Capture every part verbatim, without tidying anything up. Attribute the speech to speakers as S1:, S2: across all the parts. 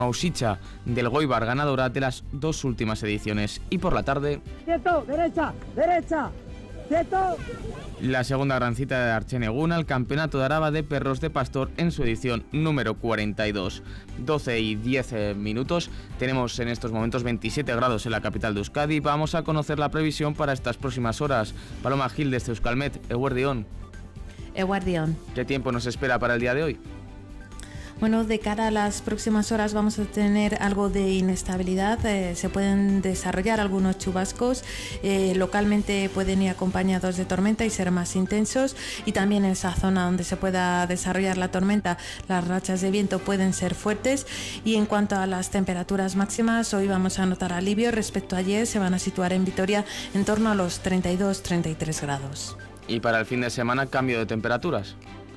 S1: Usicha del Goibar, ganadora de las dos últimas ediciones. Y por la tarde...
S2: ¡Quieto! ¡Derecha! ¡Derecha! ¡Quieto!
S1: La segunda gran cita de Artxeneguna, el Campeonato de Araba de Perros de Pastor en su edición número cuarenta y dos. doce y diez minutos, tenemos en estos momentos veintisiete grados en la capital de Euskadi. Vamos a conocer la previsión para estas próximas horas. Paloma Gil desde Euskalmet, Eguerdión.
S3: Eguerdión.
S1: ¿Qué tiempo nos espera para el día de hoy?
S3: Bueno, de cara a las próximas horas vamos a tener algo de inestabilidad, eh, se pueden desarrollar algunos chubascos, eh, localmente pueden ir acompañados de tormenta y ser más intensos, y también en esa zona donde se pueda desarrollar la tormenta las rachas de viento pueden ser fuertes. Y en cuanto a las temperaturas máximas, hoy vamos a notar alivio respecto a ayer, se van a situar en Vitoria en torno a los treinta y dos a treinta y tres grados.
S1: Y para el fin de semana, cambio de temperaturas.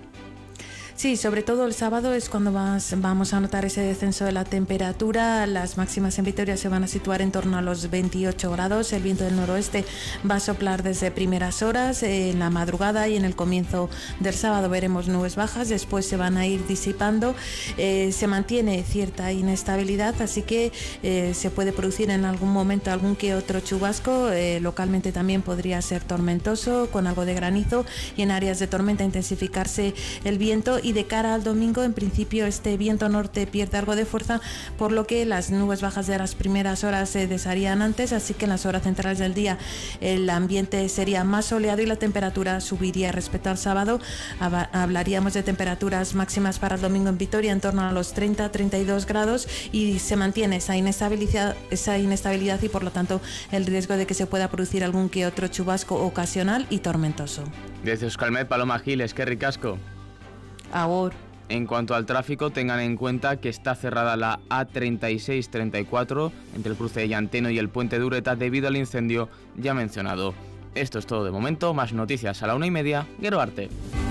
S3: Sí, sobre todo el sábado es cuando vas, vamos a notar ese descenso de la temperatura. Las máximas en Vitoria se van a situar en torno a los veintiocho grados. El viento del noroeste va a soplar desde primeras horas, eh, en la madrugada y en el comienzo del sábado veremos nubes bajas, después se van a ir disipando. Eh, se mantiene cierta inestabilidad, así que eh, se puede producir en algún momento algún que otro chubasco. Eh, localmente también podría ser tormentoso con algo de granizo, y en áreas de tormenta intensificarse el viento. Y de cara al domingo, en principio, este viento norte pierde algo de fuerza, por lo que las nubes bajas de las primeras horas se desharían antes, así que en las horas centrales del día el ambiente sería más soleado y la temperatura subiría respecto al sábado. Hablaríamos de temperaturas máximas para el domingo en Vitoria en torno a los treinta a treinta y dos grados, y se mantiene esa inestabilidad, esa inestabilidad y por lo tanto el riesgo de que se pueda producir algún que otro chubasco ocasional y tormentoso.
S1: Desde Euskalmet, Paloma Gil, eskerrik asko.
S3: Agur.
S1: En cuanto al tráfico, tengan en cuenta que está cerrada la A treinta y seis treinta y cuatro entre el cruce de Llanteno y el puente de Ureta debido al incendio ya mencionado. Esto es todo de momento, más noticias a la una y media. Gero arte.